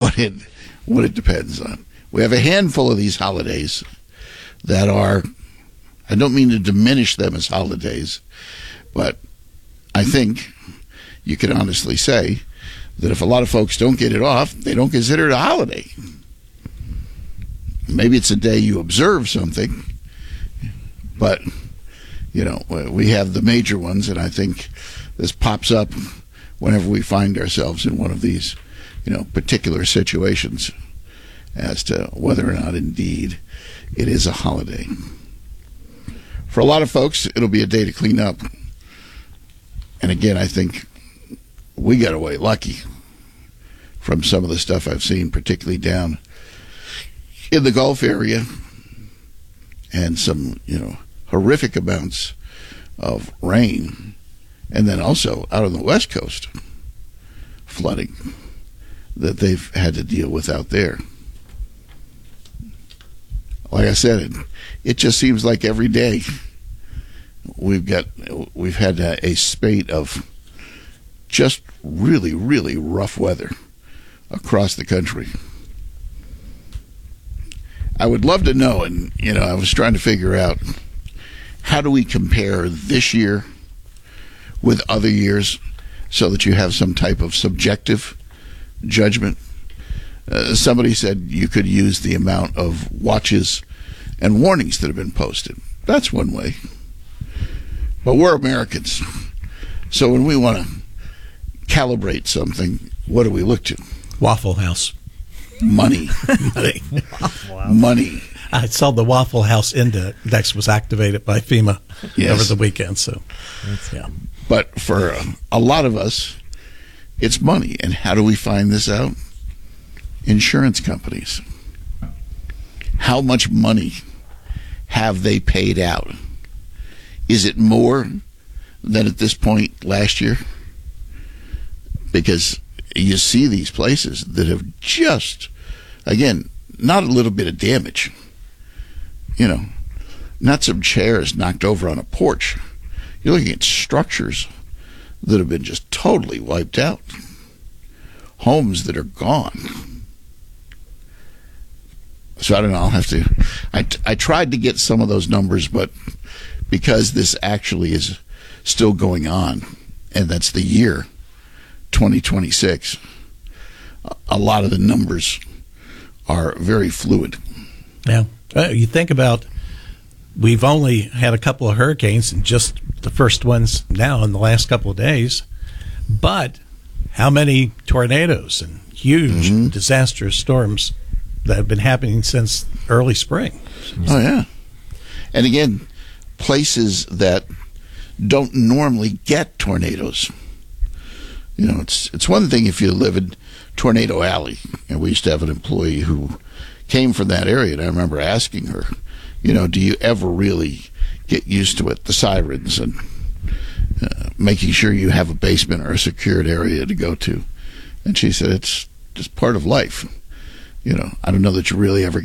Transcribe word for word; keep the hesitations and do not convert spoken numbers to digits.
what it what it depends on. We have a handful of these holidays that are, I don't mean to diminish them as holidays, but I think you can honestly say that if a lot of folks don't get it off, they don't consider it a holiday. Maybe it's a day you observe something, but, you know, we have the major ones, and I think this pops up whenever we find ourselves in one of these, you know, particular situations as to whether or not indeed it is a holiday. For a lot of folks, it'll be a day to clean up. And again, I think we got away lucky from some of the stuff I've seen, particularly down in the Gulf area, and some, you know, horrific amounts of rain, and then also out on the West Coast, flooding that they've had to deal with out there. Like I said, it, it just seems like every day we've got we've had a, a spate of just really, really rough weather across the country. I would love to know, and you know, I was trying to figure out, how do we compare this year with other years so that you have some type of subjective judgment. Uh, somebody said you could use the amount of watches and warnings that have been posted. That's one way. But we're Americans. So when we want to calibrate something, what do we look to? Waffle House. Money. Money. Wow. Money. I saw the Waffle House index was activated by FEMA Yes. over the weekend. So, yeah. But for uh, a lot of us, it's money. And how do we find this out? Insurance companies. How much money have they paid out? Is it more than at this point last year? Because you see these places that have just, again, not a little bit of damage. You know, not some chairs knocked over on a porch. You're looking at structures that have been just totally wiped out. Homes that are gone. So I don't know, I'll have to, I, I tried to get some of those numbers, but because this actually is still going on, and that's the year twenty twenty-six, a lot of the numbers are very fluid. Yeah. Uh, you think about, we've only had a couple of hurricanes, and just the first ones now in the last couple of days, but how many tornadoes and huge Mm-hmm. disastrous storms that have been happening since early spring. Oh, yeah. And again, places that don't normally get tornadoes. You know, it's it's one thing if you live in Tornado Alley, and we used to have an employee who came from that area, and I remember asking her, you know, do you ever really get used to it, the sirens, and uh, making sure you have a basement or a secured area to go to? And she said, it's just part of life. You know, I don't know that you really ever